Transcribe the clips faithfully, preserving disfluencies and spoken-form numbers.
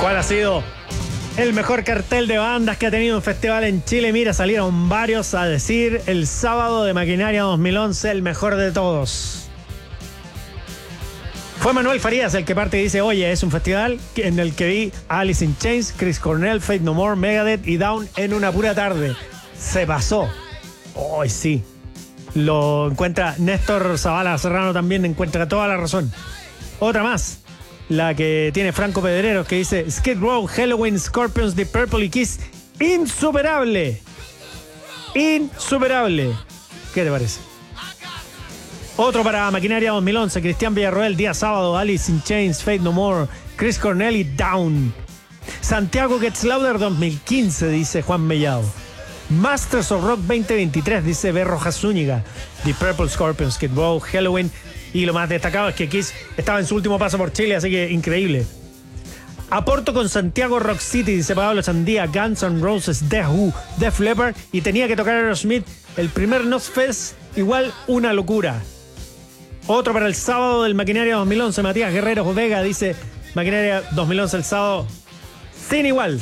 ¿Cuál ha sido el mejor cartel de bandas que ha tenido un festival en Chile? Mira, salieron varios a decir el sábado de Maquinaria dos mil once, el mejor de todos. Fue Manuel Farías el que parte y dice: oye, es un festival en el que vi a Alice in Chains, Chris Cornell, Faith No More, Megadeth y Down en una pura tarde. Se pasó. Hoy sí. Lo encuentra Néstor Zavala Serrano, también encuentra toda la razón. Otra más, la que tiene Franco Pedreros, que dice: Skid Row, Halloween, Scorpions, Deep Purple y Kiss, insuperable. Insuperable. ¿Qué te parece? Otro para Maquinaria dos mil once, Cristian Villarroel, día sábado, Alice in Chains, Faith No More, Chris Cornell y Down. Santiago Gets Louder dos mil quince, dice Juan Mellado. Masters of Rock veinte veintitrés, dice B. Rojas Zúñiga. Deep Purple, Scorpions, Skid Row, Halloween. Y lo más destacado es que Kiss estaba en su último paso por Chile, así que increíble. Aporto con Santiago Rock City, dice Pablo Chandía, Guns N' Roses, The Who, Def Leppard, y tenía que tocar Aerosmith. El primer Nosfest, igual una locura. Otro para el sábado del Maquinaria dos mil once, Matías Guerrero Vega, dice: Maquinaria dos mil once el sábado, sin igual.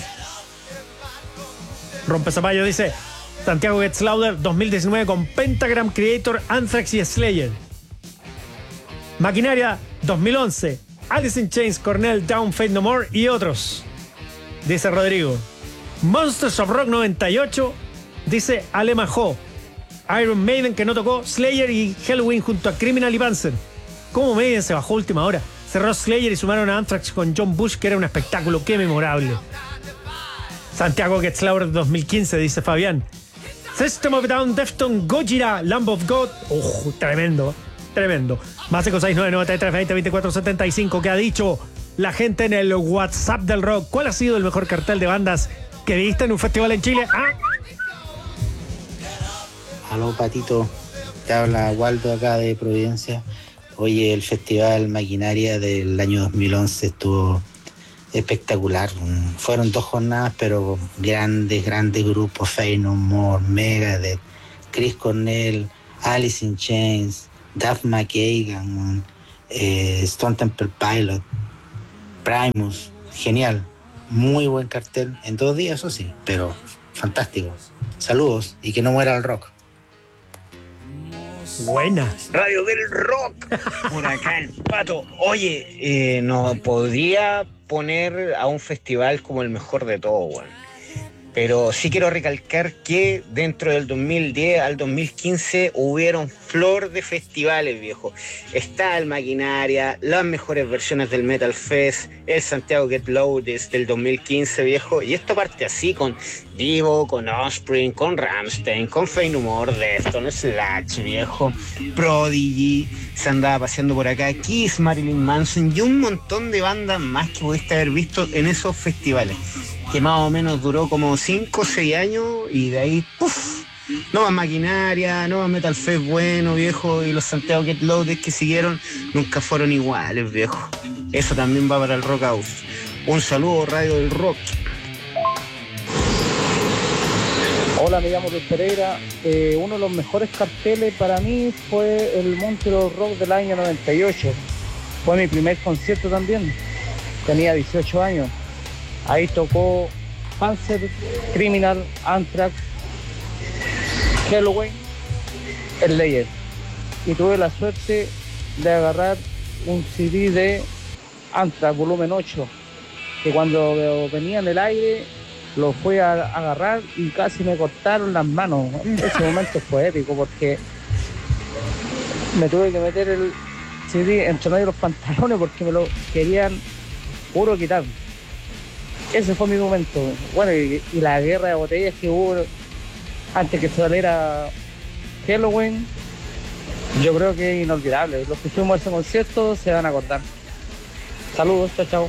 Rompe Zapallo dice: Santiago Gets Louder dos mil diecinueve con Pentagram, Creator, Anthrax y Slayer. Maquinaria dos mil once, Alice in Chains, Cornell, Down, Faith No More y otros, dice Rodrigo. Monsters of Rock noventa y ocho, dice Ale Majó. Iron Maiden, que no tocó, Slayer y Halloween junto a Criminal y Panzer. ¿Cómo Maiden se bajó a última hora? Cerró Slayer y sumaron a Anthrax con John Bush, que era un espectáculo, qué memorable. Santiago Gets Louder dos mil quince, dice Fabián. System of a Down, Deftones, Gojira, Lamb of God. ¡Oh, tremendo! Tremendo. Más cinco seis nueve nueve tres veinte veinticuatro setenta y cinco. ¿Qué ha dicho la gente en el WhatsApp del rock? ¿Cuál ha sido el mejor cartel de bandas que viste en un festival en Chile? ¿Ah? Aló, Patito. Te habla Waldo acá de Providencia. Oye, el festival Maquinaria del año dos mil once estuvo espectacular. Fueron dos jornadas, pero grandes, grandes grupos. Faith No More, Megadeth, Chris Cornell, Alice in Chains, Duff McKagan, eh, Stone Temple Pilot, Primus. Genial. Muy buen cartel. En dos días, eso sí, pero fantástico. Saludos y que no muera el rock. Buena. Radio del Rock. Por acá el Pato. Oye, eh, no podría poner a un festival como el mejor de todo, weón. Pero sí quiero recalcar que dentro del dos mil diez al dos mil quince hubieron flor de festivales, viejo. Está el Maquinaria, las mejores versiones del Metal Fest, el Santiago Get Loud del dos mil quince, viejo. Y esto parte así con Divo, con Offspring, con Rammstein, con Faith No More, Deftones, Slash, viejo. Prodigy, se andaba paseando por acá, Kiss, Marilyn Manson y un montón de bandas más que pudiste haber visto en esos festivales, que más o menos duró como cinco o seis años y de ahí, ¡puf! No más Maquinaria, no más Metal Fest bueno, viejo, y los Santiago Get Loaded que siguieron nunca fueron iguales, viejo. Eso también va para el Rock House. Un saludo, Radio del Rock. Hola, me llamo Luis Pereira. Eh, uno de los mejores carteles para mí fue el Montreux Rock del año noventa y ocho. Fue mi primer concierto también. Tenía dieciocho años. Ahí tocó Panzer, Criminal, Anthrax, Halloween, Slayer. Y tuve la suerte de agarrar un C D de Anthrax volumen ocho, que cuando venía en el aire lo fui a agarrar y casi me cortaron las manos. Ese momento fue épico porque me tuve que meter el C D entre medio de los pantalones porque me lo querían puro quitar. Ese fue mi momento. Bueno, y, y la guerra de botellas que hubo antes que saliera Halloween, yo creo que es inolvidable. Los que fuimos a ese concierto se van a acordar. Saludos, chao, chao.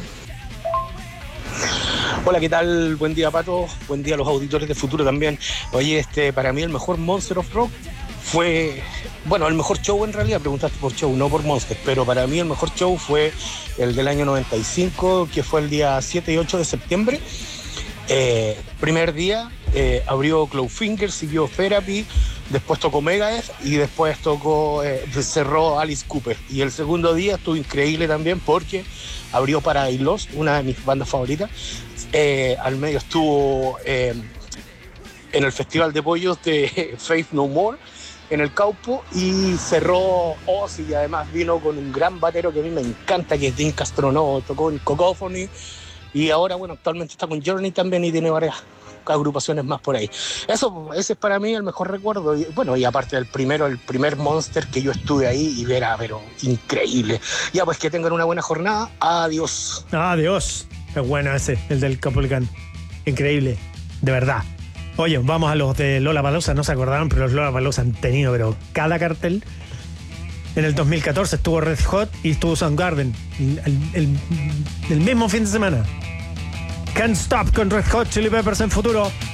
Hola, ¿qué tal? Buen día, Pato. Buen día a los auditores de Futuro también. Oye, este, para mí el mejor Monster of Rock fue, bueno, el mejor show en realidad, preguntaste por show, no por Monster, pero para mí el mejor show fue el del año noventa y cinco, que fue el día siete y ocho de septiembre. Eh, primer día, eh, abrió Clawfinger, siguió Therapy, después tocó Megadeth y después tocó, eh, cerró Alice Cooper. Y el segundo día estuvo increíble también porque abrió Paradise Lost, una de mis bandas favoritas. Eh, al medio estuvo eh, en el Festival de Pollos de Faith No More, en el Caupo, y cerró Ozzy, y además vino con un gran batero que a mí me encanta, que es Dean Castronovo, tocó en Cacophony, y ahora, bueno, actualmente está con Journey también y tiene varias agrupaciones más por ahí. Eso, ese es para mí el mejor recuerdo. Y, bueno, y aparte del primero, el primer Monster que yo estuve ahí y verá, pero increíble. Ya, pues que tengan una buena jornada. Adiós. Adiós. Es bueno ese, el del Capulcán. Increíble, de verdad. Oye, vamos a los de Lollapalooza, no se acordaron, pero los Lollapalooza han tenido, pero cada cartel. En el dos mil catorce estuvo Red Hot y estuvo Soundgarden. El, el, el mismo fin de semana. Can't Stop con Red Hot Chili Peppers en futuro.